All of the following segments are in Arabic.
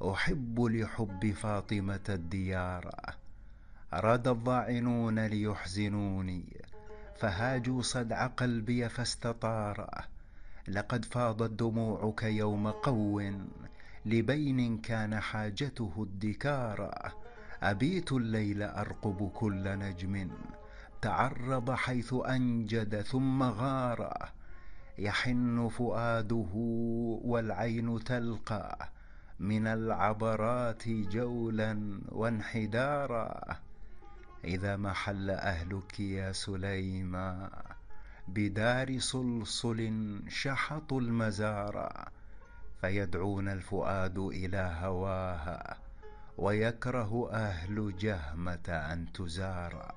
أحب لحب فاطمة الديار. أراد الضاعنون ليحزنوني، فهاجوا صدع قلبي فاستطار. لقد فاضت دموعك يوم قو لبين كان حاجته الدكار. أبيت الليل أرقب كل نجم تعرض حيث أنجد ثم غار. يحن فؤاده والعين تلقى من العبرات جولا وانحدارا. إذا ما حل أهلك يا سليما بدار صلصل شحطوا المزارا، فيدعون الفؤاد إلى هواها ويكره أهل جهمة أن تزارا.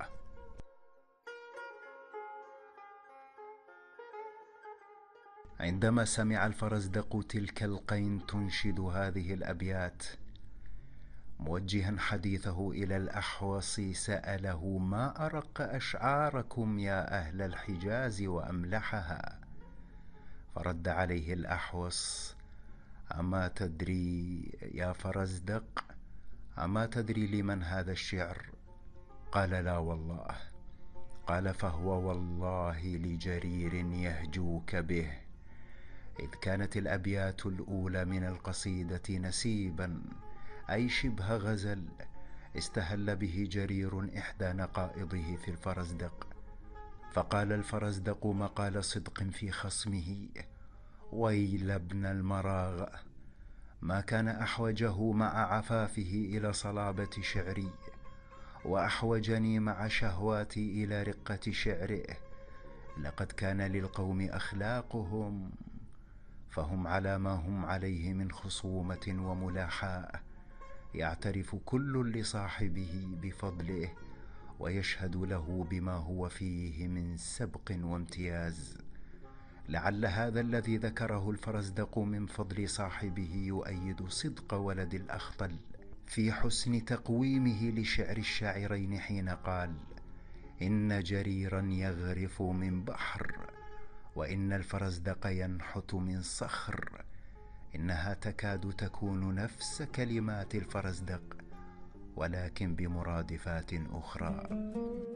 عندما سمع الفرزدق تلك القين تنشد هذه الأبيات، موجها حديثه إلى الأحوص سأله: ما أرق أشعاركم يا أهل الحجاز وأملحها؟ فرد عليه الأحوص: أما تدري يا فرزدق، أما تدري لمن هذا الشعر؟ قال: لا والله. قال: فهو والله لجرير يهجوك به، إذ كانت الأبيات الأولى من القصيدة نسيبا أي شبه غزل استهل به جرير إحدى نقائضه في الفرزدق. فقال الفرزدق مقال صدق في خصمه: ويل ابن المراغ، ما كان أحوجه مع عفافه إلى صلابة شعري، وأحوجني مع شهواتي إلى رقة شعره. لقد كان للقوم أخلاقهم، فهم على ما هم عليه من خصومة وملاحاة، يعترف كل لصاحبه بفضله ويشهد له بما هو فيه من سبق وامتياز. لعل هذا الذي ذكره الفرزدق من فضل صاحبه يؤيد صدق ولد الأخطل في حسن تقويمه لشعر الشاعرين حين قال: إن جريرا يغرف من بحر، وإن الفرزدق ينحت من صخر. إنها تكاد تكون نفس كلمات الفرزدق، ولكن بمرادفات أخرى.